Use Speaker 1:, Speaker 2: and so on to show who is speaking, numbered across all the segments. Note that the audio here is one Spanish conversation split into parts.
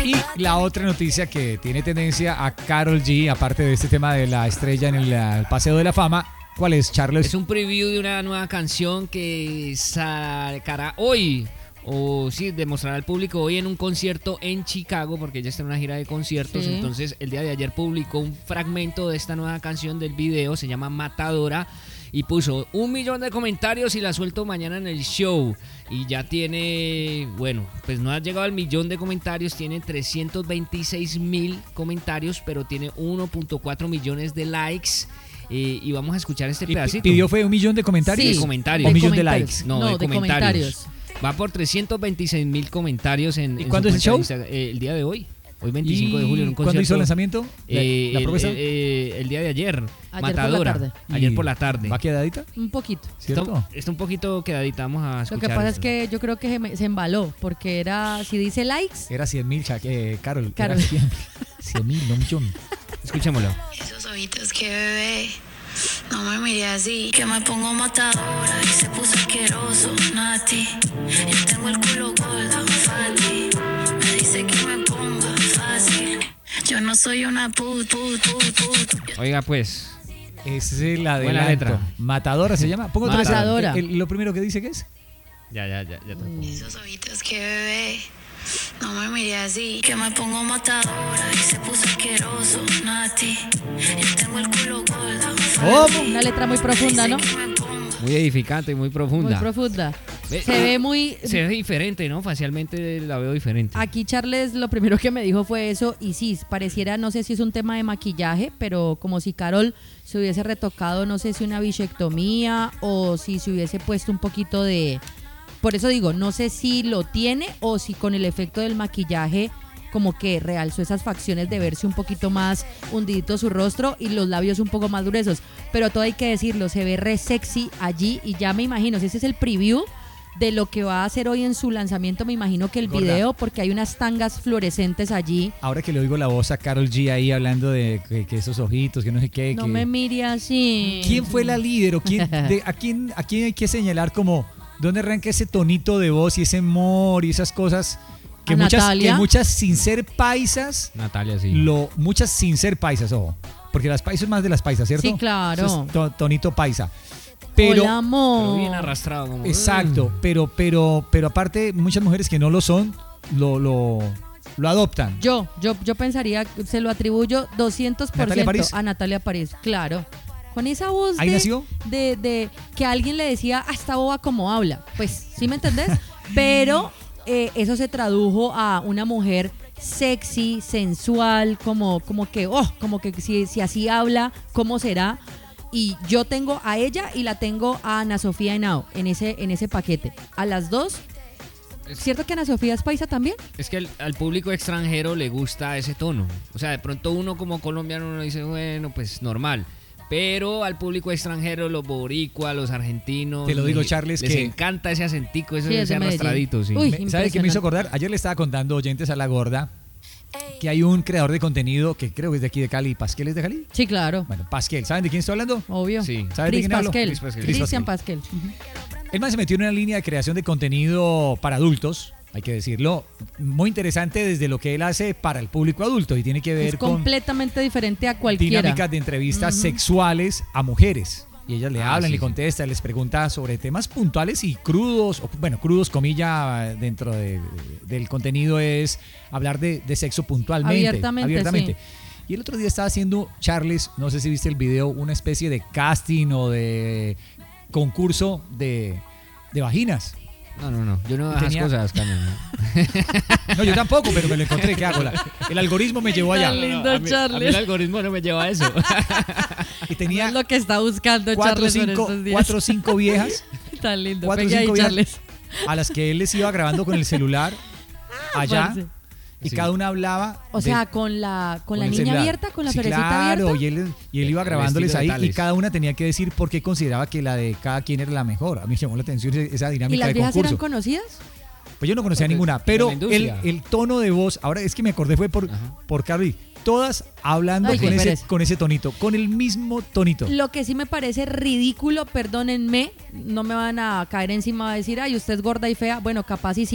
Speaker 1: Y la otra noticia que tiene tendencia a Karol G, aparte de este tema de la estrella en el Paseo de la Fama, ¿cuál es, Charles?
Speaker 2: Es un preview de una nueva canción que sacará hoy, o sí, demostrará al público hoy en un concierto en Chicago, porque ella está en una gira de conciertos. Sí. Entonces el día de ayer publicó un fragmento de esta nueva canción del video, se llama Matadora, y puso 1 millón de comentarios y la suelto mañana en el show. Y ya tiene, bueno, pues no ha llegado al millón de comentarios, tiene 326,000 comentarios, pero tiene 1.4 millones de likes. Y vamos a escuchar este pedacito.
Speaker 1: ¿Pidió fue 1 millón de comentarios?
Speaker 2: Sí, de comentarios.
Speaker 1: ¿O 1 millón de likes?
Speaker 2: No, de comentarios. Va por 326,000 comentarios en
Speaker 1: cuándo es el show?
Speaker 2: El día de hoy. Hoy 25 de julio en un concierto.
Speaker 1: ¿Cuándo hizo el lanzamiento? ¿La propuesta?
Speaker 2: El día de ayer.
Speaker 3: Matadora.
Speaker 2: Por la tarde. Ayer por la tarde.
Speaker 1: ¿Va quedadita?
Speaker 3: Un poquito.
Speaker 1: ¿Cierto?
Speaker 2: Está un poquito quedadita, vamos a escuchar.
Speaker 3: Lo que pasa es que yo creo que se embaló, porque era, si dice likes...
Speaker 1: Era 100,000, Karol.
Speaker 3: Karol.
Speaker 1: 100,000, no un millón.
Speaker 2: Escuchémoslo.
Speaker 4: Esos ojitos que bebé, no me mire así, que me pongo matadora y se puso asqueroso, Nati. Yo tengo el culo gordo, Fati. Me dice que me ponga fácil. Yo no soy una put.
Speaker 2: Oiga, pues.
Speaker 1: Es el adelanto.
Speaker 2: Buena letra.
Speaker 1: Matadora se llama. Pongo
Speaker 3: Matadora.
Speaker 1: Lo primero que dice que es.
Speaker 2: Ya.
Speaker 4: Esos ojitos que bebé, no me mire así, que me pongo matadora y se puso asqueroso, Nati. Yo tengo el culo gordo, Fati.
Speaker 3: Una letra muy profunda, ¿no?
Speaker 2: Muy edificante y muy profunda.
Speaker 3: Muy profunda. Se ve muy...
Speaker 2: Se ve diferente, ¿no? Facialmente la veo diferente.
Speaker 3: Aquí Charles lo primero que me dijo fue eso, y sí, pareciera, no sé si es un tema de maquillaje, pero como si Karol se hubiese retocado, no sé si una bichectomía o si se hubiese puesto un poquito de... Por eso digo, no sé si lo tiene o si con el efecto del maquillaje como que realzó esas facciones de verse un poquito más hundidito su rostro y los labios un poco más gruesos. Pero todo hay que decirlo, se ve re sexy allí y ya me imagino, si ese es el preview de lo que va a hacer hoy en su lanzamiento, me imagino que el video, porque hay unas tangas fluorescentes allí.
Speaker 1: Ahora que le oigo la voz a Karol G ahí hablando de que esos ojitos, que no sé qué.
Speaker 3: No me mire así.
Speaker 1: ¿Quién fue la líder o a quién hay que señalar como dónde arranca ese tonito de voz y ese humor y esas cosas? Que muchas sin ser paisas.
Speaker 2: Natalia, sí.
Speaker 1: Muchas sin ser paisas, ojo. Porque las paisas es más de las paisas, ¿cierto?
Speaker 3: Sí, claro.
Speaker 1: Eso es tonito paisa. Pero,
Speaker 3: hola, amor.
Speaker 2: Pero bien arrastrado. Como,
Speaker 1: exacto. Pero aparte, muchas mujeres que no lo son, lo adoptan.
Speaker 3: Yo pensaría, se lo atribuyo 200% a Natalia París. Claro. Con esa voz
Speaker 1: ¿ahí nació?
Speaker 3: De que alguien le decía, esta boba como habla. Pues, ¿sí me entendés? Pero eso se tradujo a una mujer sexy, sensual, como que si así habla, ¿cómo será? Y yo tengo a ella y la tengo a Ana Sofía Henao en ese paquete. A las dos. ¿Cierto que Ana Sofía es paisa también?
Speaker 2: Es que al público extranjero le gusta ese tono. O sea, de pronto uno como colombiano uno dice, bueno, pues normal. Pero al público extranjero, los boricuas, los argentinos,
Speaker 1: te lo digo, Charles,
Speaker 2: les
Speaker 1: que
Speaker 2: encanta ese acentico,
Speaker 3: sí,
Speaker 2: ese arrastradito. Sí.
Speaker 3: Uy,
Speaker 1: ¿sabes qué me hizo acordar? Ayer le estaba contando, oyentes, a la gorda, que hay un creador de contenido que creo que es de aquí de Cali. ¿Pasquel es de Cali?
Speaker 3: Sí, claro.
Speaker 1: Bueno, Pasquel. ¿Saben de quién estoy hablando?
Speaker 3: Obvio.
Speaker 2: Sí.
Speaker 1: ¿Saben de quién hablo?
Speaker 3: Cristian Pasquel.
Speaker 1: El man se metió en una línea de creación de contenido para adultos, hay que decirlo, muy interesante desde lo que él hace para el público adulto y tiene que ver con
Speaker 3: completamente diferente a cualquiera.
Speaker 1: Dinámicas de entrevistas sexuales a mujeres. Y ellas le hablan, le contestan, les pregunta sobre temas puntuales y crudos, crudos, comilla, dentro del contenido es hablar de sexo puntualmente. Abiertamente. Sí. Y el otro día estaba haciendo, Charles, no sé si viste el video, una especie de casting o de concurso de vaginas.
Speaker 2: No, yo no hago esas cosas, Cañón.
Speaker 1: No, yo tampoco, pero me lo encontré, ¿qué hago? El algoritmo me llevó allá.
Speaker 3: Lindo,
Speaker 2: a mí el algoritmo no me lleva a eso.
Speaker 1: Y tenía
Speaker 3: no es lo que está buscando Charles en estos días.
Speaker 1: 4 o 5 viejas.
Speaker 3: Tan lindo,
Speaker 1: 4 o 5
Speaker 3: viejas
Speaker 1: Charles. A las que él les iba grabando con el celular allá.
Speaker 3: Parce.
Speaker 1: Y cada una hablaba.
Speaker 3: O sea, con la niña
Speaker 1: celular.
Speaker 3: abierta, con la
Speaker 1: sí,
Speaker 3: perecita abierta.
Speaker 1: Claro, y él iba grabándoles ahí y cada una tenía que decir por qué consideraba que la de cada quien era la mejor. A mí me llamó la atención esa dinámica
Speaker 3: de concurso. ¿Y las viejas eran conocidas?
Speaker 1: Pues yo no conocía ninguna, pero el tono de voz, ahora es que me acordé fue por Karol G. Todas hablando con ese tonito, con el mismo tonito.
Speaker 3: Lo que sí me parece ridículo, perdónenme, no me van a caer encima a decir, ay, usted es gorda y fea. Bueno, capaz y sí,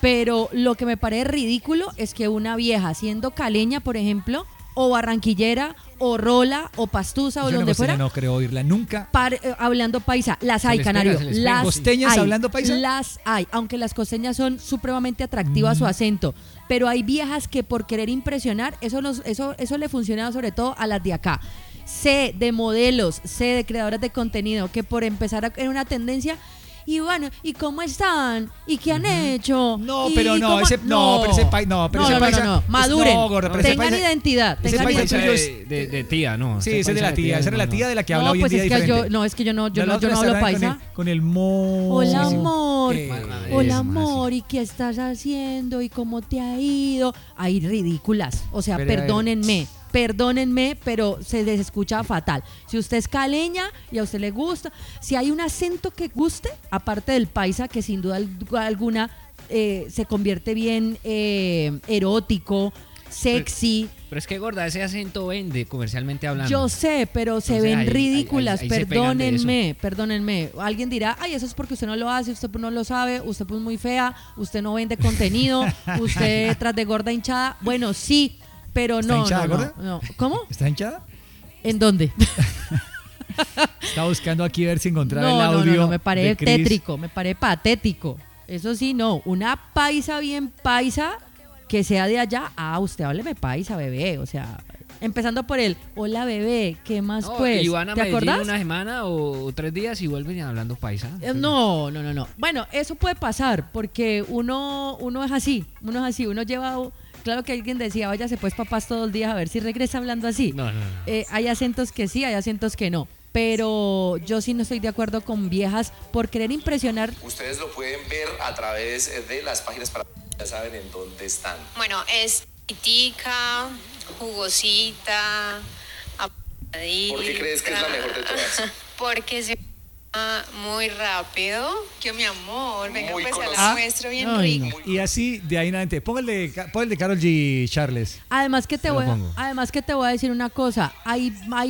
Speaker 3: Pero lo que me parece ridículo es que una vieja siendo caleña, por ejemplo, o barranquillera, o rola, o pastusa, o
Speaker 1: Yo
Speaker 3: donde
Speaker 1: no
Speaker 3: fuera,
Speaker 1: no creo oírla nunca.
Speaker 3: hablando paisa. Las
Speaker 2: Se
Speaker 3: hay,
Speaker 2: les
Speaker 3: Canario.
Speaker 2: pega, se les pega.
Speaker 3: Las
Speaker 1: ¿Costeñas
Speaker 3: hay,
Speaker 1: hablando paisa?
Speaker 3: Las hay, aunque las costeñas son supremamente atractivas su acento. Pero hay viejas que por querer impresionar, eso le funciona sobre todo a las de acá. Sé de modelos, sé de creadoras de contenido que por empezar en una tendencia... Y bueno, ¿y cómo están? ¿Y qué han hecho?
Speaker 1: No,
Speaker 3: ¿Y
Speaker 1: pero no,
Speaker 3: cómo?
Speaker 1: ese paisa,
Speaker 3: no. Maduren,
Speaker 1: no, gordo, pero ese
Speaker 3: tengan
Speaker 1: paisa-
Speaker 3: identidad.
Speaker 1: ese
Speaker 3: Tengan
Speaker 1: paisa
Speaker 3: identidad.
Speaker 1: tuyo
Speaker 2: de tía, ¿no?
Speaker 1: Sí, esa es de la tía, esa era la tía de la que habla
Speaker 3: No,
Speaker 1: hoy en
Speaker 3: pues
Speaker 1: día
Speaker 3: es que
Speaker 1: diferente.
Speaker 3: es que yo no
Speaker 1: La otra
Speaker 3: hablo
Speaker 1: estará
Speaker 3: paisa.
Speaker 1: Con el mo.
Speaker 3: Hola amor,
Speaker 1: ¿Qué?
Speaker 3: hola amor, ¿y qué estás haciendo? ¿Y cómo te ha ido? Hay ridículas, o sea,
Speaker 1: Pero, a ver.
Speaker 3: perdónenme, pero se les escucha fatal. Si usted es caleña y a usted le gusta, si hay un acento que guste, aparte del paisa, que sin duda alguna se convierte bien erótico, sexy.
Speaker 2: Pero es que, gorda, ese acento vende comercialmente hablando.
Speaker 3: Yo sé, pero se
Speaker 2: Entonces,
Speaker 3: ven
Speaker 2: ahí
Speaker 3: ridículas.
Speaker 2: se pegan de eso.
Speaker 3: Perdónenme. Alguien dirá, ay, eso es porque usted no lo hace, usted no lo sabe, usted pues muy fea, usted no vende contenido, usted tras de gorda hinchada. Bueno, sí, pero
Speaker 1: ¿Está
Speaker 3: no,
Speaker 1: hinchada,
Speaker 3: no,
Speaker 1: gorda?
Speaker 3: no. ¿Cómo?
Speaker 1: ¿Está hinchada?
Speaker 3: ¿En dónde?
Speaker 1: Estaba buscando aquí ver si encontraba
Speaker 3: No,
Speaker 1: el audio.
Speaker 3: no, me parece
Speaker 1: de Chris.
Speaker 3: tétrico, me parece patético. Eso sí, no. Una paisa bien paisa que sea de allá. Ah, usted hábleme paisa, bebé. O sea, empezando por el hola, bebé. ¿Qué más
Speaker 2: No,
Speaker 3: pues?
Speaker 2: y van a
Speaker 3: ¿Te
Speaker 2: Medellín
Speaker 3: acordás?
Speaker 2: una semana o 3 días y vuelven hablando paisa.
Speaker 3: No. Bueno, eso puede pasar porque uno es así. Uno lleva... Claro que alguien decía, váyase pues papás todos los días a ver si regresa hablando así.
Speaker 2: No.
Speaker 3: Hay acentos que sí, hay acentos que no. Pero yo sí no estoy de acuerdo con viejas por querer impresionar.
Speaker 5: Ustedes lo pueden ver a través de las páginas para ya saben en dónde están.
Speaker 6: Bueno, es chiquitica, jugosita, apadita.
Speaker 5: ¿Por qué crees que es la mejor de todas?
Speaker 6: Porque se muy rápido. Que mi amor, venga
Speaker 5: Muy
Speaker 6: pues a
Speaker 5: conocida.
Speaker 6: la muestro bien
Speaker 3: Ay,
Speaker 6: rico.
Speaker 1: Y así de ahí en adelante. Póngale de Karol G, Charles.
Speaker 3: Además que te
Speaker 2: lo
Speaker 3: voy,
Speaker 2: pongo.
Speaker 3: a decir una cosa. Hay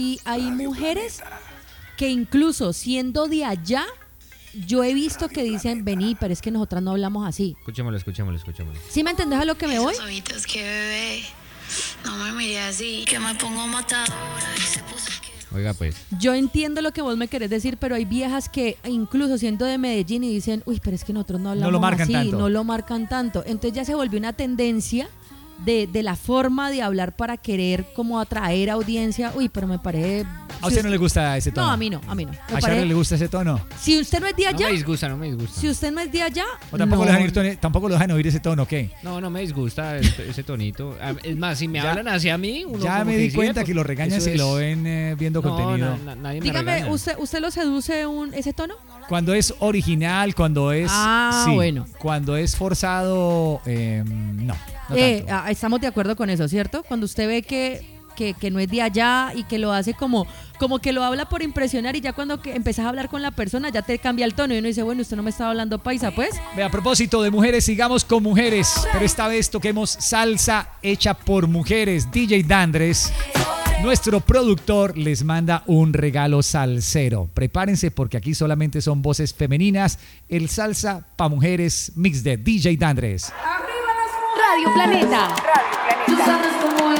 Speaker 3: mujeres que incluso siendo de allá, yo he visto que dicen, vení, pero es que nosotras no hablamos así.
Speaker 2: Escuchémoslo.
Speaker 3: ¿Sí me entendés a lo que me voy?
Speaker 4: Esos ojitos que bebé, no me mire así, que me pongo matadora y se puso
Speaker 2: Oiga, pues.
Speaker 3: Yo entiendo lo que vos me querés decir, pero hay viejas que incluso siendo de Medellín y dicen, uy, pero es que nosotros no hablamos
Speaker 1: lo marcan
Speaker 3: así,
Speaker 1: tanto.
Speaker 3: no lo marcan tanto. Entonces ya se volvió una tendencia de la forma de hablar para querer como atraer audiencia. Uy, pero me parece...
Speaker 1: ¿A usted no le gusta ese tono?
Speaker 3: No, a mí no. Me
Speaker 1: ¿A
Speaker 3: parece-
Speaker 1: Charles le gusta ese tono?
Speaker 3: Si usted no es de
Speaker 2: No
Speaker 3: allá,
Speaker 2: me disgusta, no me disgusta.
Speaker 3: si usted no es de allá,
Speaker 1: ¿O tampoco,
Speaker 3: no.
Speaker 1: tampoco lo dejan oír ese tono, ¿qué?
Speaker 2: No me disgusta ese tonito. Es más, si me
Speaker 1: Ya-
Speaker 2: hablan hacia mí, uno
Speaker 1: Ya
Speaker 2: como
Speaker 1: me di
Speaker 2: sí,
Speaker 1: cuenta
Speaker 2: pues,
Speaker 1: que lo regañan
Speaker 2: eso
Speaker 1: si lo
Speaker 2: es-
Speaker 1: ven viendo
Speaker 2: No,
Speaker 1: contenido.
Speaker 2: nadie me
Speaker 3: Dígame,
Speaker 2: regaña.
Speaker 3: ¿usted lo seduce ese tono?
Speaker 1: Cuando es original, cuando es...
Speaker 3: Ah,
Speaker 1: sí.
Speaker 3: bueno.
Speaker 1: Cuando es forzado, no tanto.
Speaker 3: Estamos de acuerdo con eso, ¿cierto? Cuando usted ve que no es de allá y que lo hace como que lo habla por impresionar y ya cuando empezás a hablar con la persona ya te cambia el tono y uno dice, bueno, usted no me estaba hablando paisa, pues.
Speaker 1: Ve, a propósito de mujeres, sigamos con mujeres, pero esta vez toquemos salsa hecha por mujeres. DJ Dandres, nuestro productor, les manda un regalo salsero. Prepárense porque aquí solamente son voces femeninas. El salsa pa' mujeres mix de DJ Dandres.
Speaker 7: Radio Planeta. Tú sabes cómo